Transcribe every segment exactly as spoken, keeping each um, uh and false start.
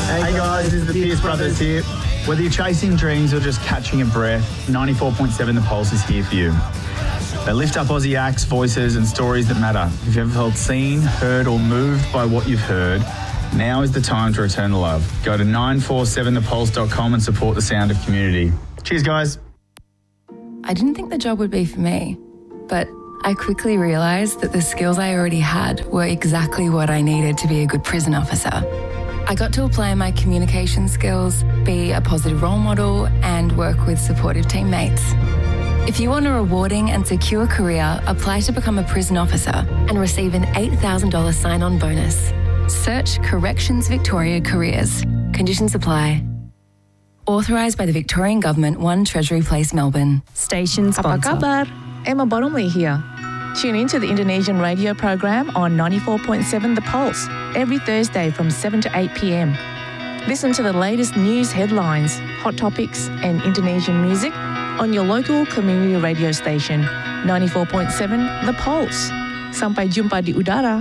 Hey guys, this is the Pierce Brothers here. Whether you're chasing dreams or just catching a breath, ninety-four point seven The Pulse is here for you. They lift up Aussie acts, voices and stories that matter. If you've ever felt seen, heard or moved by what you've heard, now is the time to return the love. Go to nine four seven the pulse dot com and support the sound of community. Cheers, guys. I didn't think the job would be for me, but I quickly realised that the skills I already had were exactly what I needed to be a good prison officer. I got to apply my communication skills, be a positive role model, and work with supportive teammates. If you want a rewarding and secure career, apply to become a prison officer and receive an eight thousand dollars sign-on bonus. Search Corrections Victoria Careers. Conditions apply. Authorised by the Victorian Government, one Treasury Place, Melbourne. Station sponsor. Apa kabar? Emma Bottomley here. Tune in to the Indonesian radio program on ninety-four point seven The Pulse every Thursday from seven to eight p m. Listen to the latest news headlines, hot topics and Indonesian music on your local community radio station, ninety-four point seven The Pulse. Sampai jumpa di udara.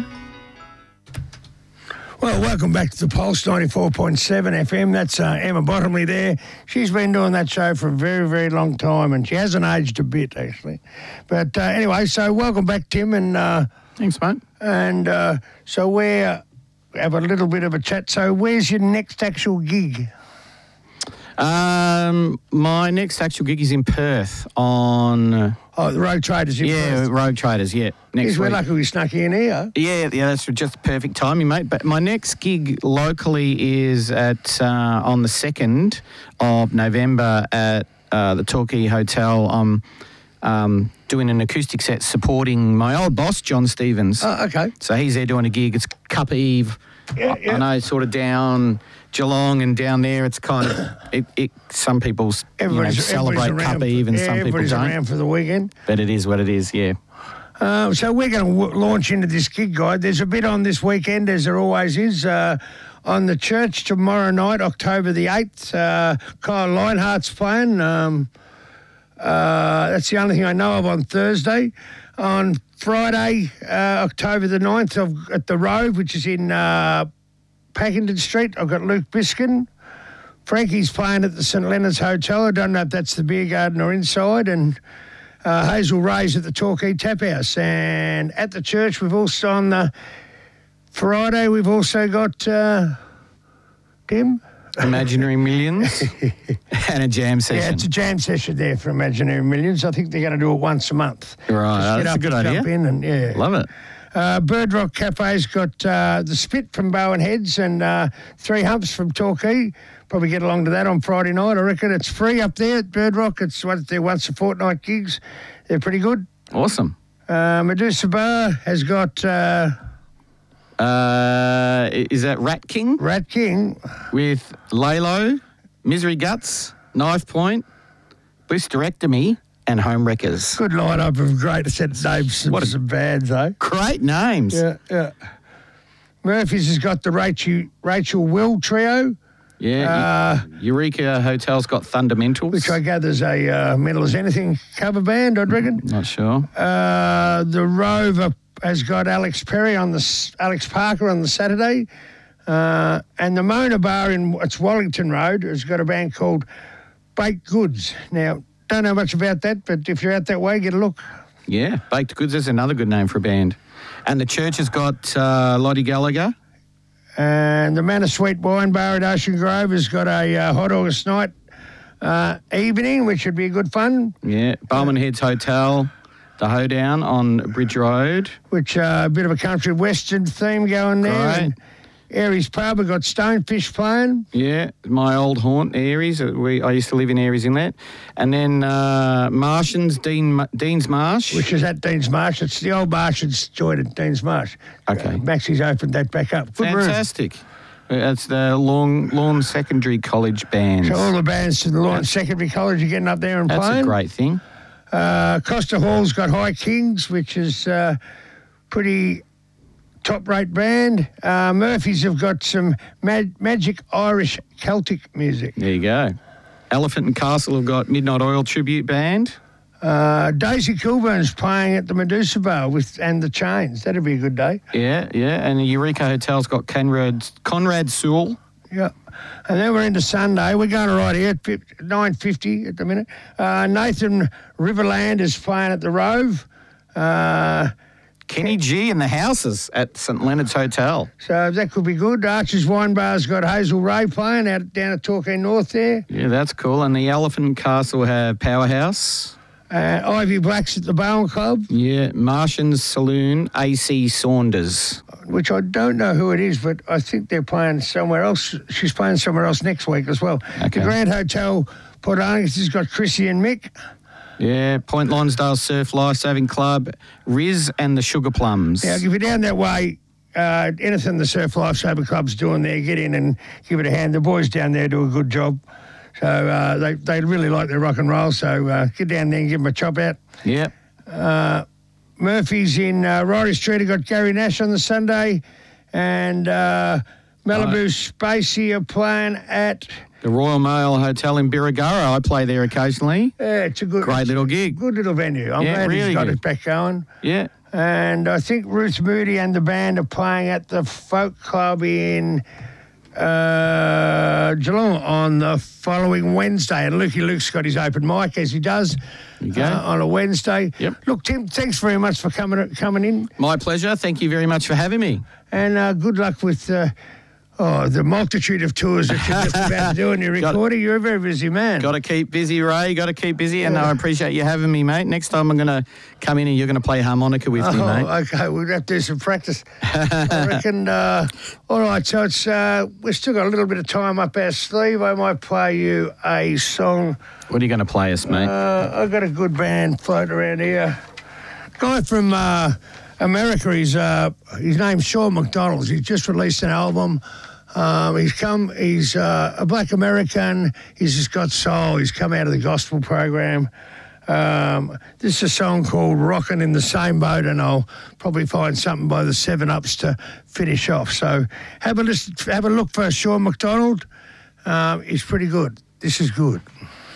Well, welcome back to the Pulse, ninety-four point seven F M. That's uh, Emma Bottomley there. She's been doing that show for a very, very long time, and she hasn't aged a bit, actually. But uh, anyway, so welcome back, Tim. And uh, Thanks, mate. And uh, so we uh, have a little bit of a chat. So where's your next actual gig? Um, my next actual gig is in Perth on... Oh, the Rogue Traders in yeah, Perth. Yeah, Rogue Traders, yeah. Next Jeez, we're week. lucky we snuck in here. Yeah, yeah, that's just perfect timing, mate. But my next gig locally is at uh, on the second of November at uh, the Torquay Hotel. I'm um, doing an acoustic set supporting my old boss, John Stevens. Oh, okay. So he's there doing a gig. It's Cup Eve. Yeah, I, yeah. I know, sort of down Geelong and down there. It's kind of it. it some people you know, celebrate Cup Eve, and yeah, some people everybody's don't. around for the weekend. But it is what it is. Yeah. Uh, so we're going to w- launch into this gig guide. There's a bit on this weekend, as there always is. Uh, on the church tomorrow night, October the eighth, uh, Kyle Linehart's playing. Um, uh, that's the only thing I know of on Thursday. On Friday, uh, October the ninth, I've, at the Rove, which is in uh, Packington Street, I've got Luke Biskin. Frankie's playing at the St Leonard's Hotel. I don't know if that's the beer garden or inside. And uh, Hazel Ray's at the Torquay Tap House. And at the church, we've also, on the Friday, we've also got, uh, Tim? Imaginary Millions and a jam session. Yeah, it's a jam session there for Imaginary Millions. I think they're going to do it once a month. Right, Just get that's up a good and idea. Jump in and, yeah. Love it. Uh, Bird Rock Cafe's got uh, the Spit from Bowen Heads and uh, Three Humps from Torquay. Probably get along to that on Friday night. I reckon it's free up there at Bird Rock. It's one of their once a fortnight gigs. They're pretty good. Awesome. Uh, Medusa Bar has got... Uh, Uh, is that Rat King? Rat King. With Lalo, Misery Guts, Knife Point, Blisterectomy, and Home Wreckers. Good lineup of great set of names. What some bands, eh? Great names. Yeah, yeah. Murphy's has got the Rachel, Rachel Will Trio. Yeah. Uh, Eureka Hotel's got Fundamentals. Which I gather is a uh, Metal as Anything cover band, I'd reckon. Not sure. Uh, the Rover has got Alex Perry on the Alex Parker on the Saturday, uh, and the Mona Bar in it's Wallington Road has got a band called Baked Goods. Now, don't know much about that, but if you're out that way, get a look. Yeah, Baked Goods is another good name for a band. And the church has got uh, Lottie Gallagher. And the Manor Sweet Wine Bar at Ocean Grove has got a uh, Hot August Night uh, evening, which should be good fun. Yeah, Bowman Heads Hotel. The Hoedown on Bridge Road. Which uh, a bit of a country western theme going there. Right. And Aries Pub, we've got Stonefish playing. Yeah, my old haunt, Aries. We I used to live in Aries Inlet. And then uh, Martians, Dean, Dean's Marsh. Which is at Dean's Marsh. It's the old Martians joined at Dean's Marsh. Okay. Uh, Maxi's opened that back up. Good Fantastic. It's the Lawn, Lawn Secondary College bands. So all the bands to the Lawn Secondary College are getting up there and That's playing. That's a great thing. Uh, Costa Hall's got High Kings, which is uh, pretty top-rate band. Uh, Murphy's have got some mag- magic Irish Celtic music. There you go. Elephant and Castle have got Midnight Oil Tribute Band. Uh, Daisy Kilburn's playing at the Medusa Bar with and the Chains. That'd be a good day. Yeah, yeah. And the Eureka Hotel's got Conrad, Conrad Sewell Yeah. And then we're into Sunday. We're going right here at nine fifty at the minute. Uh, Nathan Riverland is playing at the Rove. Uh, Kenny G in the houses at St Leonard's Hotel. So that could be good. Archer's Wine Bar's got Hazel Ray playing out down at Torquay North there. Yeah, that's cool. And the Elephant Castle have Powerhouse. Uh, Ivy Black's at the Bowen Club. Yeah, Martian's Saloon, A C Saunders. Which I don't know who it is, but I think they're playing somewhere else. She's playing somewhere else next week as well. Okay. The Grand Hotel Port Argus has got Chrissy and Mick. Yeah, Point Lonsdale Surf Lifesaving Club, Riz and the Sugar Plums. Yeah, if you're down that way, uh, anything the Surf Lifesaving Club's doing there, get in and give it a hand. The boys down there do a good job. So uh, they, they really like their rock and roll, so uh, get down there and give them a chop out. Yeah. Uh, Murphy's in uh, Ryrie Street have got Gary Nash on the Sunday, and uh, Malibu Right. Spacey are playing at... The Royal Mail Hotel in Birregurra. I play there occasionally. Yeah, it's a good... Great it's little a gig. Good little venue. I'm Yeah, glad really he's got good. it back going. Yeah. And I think Ruth Moody and the band are playing at the Folk Club in uh, Geelong on the following Wednesday. And Lukey Luke's got his open mic, as he does, There you go. uh, on a Wednesday. Yep. Look, Tim, thanks very much for coming coming in. My pleasure. Thank you very much for having me. And uh, good luck with uh, oh, the multitude of tours that you're just about to do in your Got- recording. You're a very busy man. Got to keep busy, Ray. Got to keep busy. And I appreciate you having me, mate. Next time I'm going to come in and you're going to play harmonica with me, Oh, mate. okay. We'll have to do some practice. I reckon. Uh, all right, so it's uh, we've still got a little bit of time up our sleeve. I might play you a song. What are you going to play us, mate? Uh, I've got a good band floating around here. Guy from uh, America. He's uh, his name's Sean McDonald. He's just released an album. Um, he's come. He's uh, a black American. He's just got soul. He's come out of the gospel program. Um, this is a song called "Rockin' in the Same Boat," and I'll probably find something by the Seven Ups to finish off. So have a listen, have a look for Sean McDonald. Um, he's pretty good. This is good.